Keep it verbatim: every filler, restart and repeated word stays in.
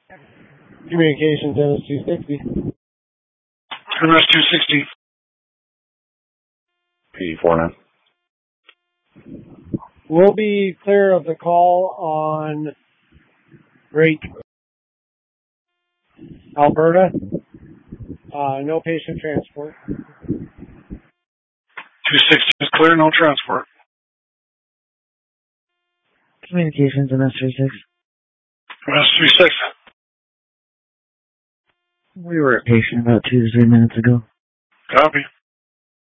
Communications, M S two sixty. M S two sixty. P four nine. We'll be clear of the call on Great Alberta. Uh, no patient transport. two sixty is clear, no transport. Communications, M S three six. M S three six. We were at patient about two to three minutes ago. Copy.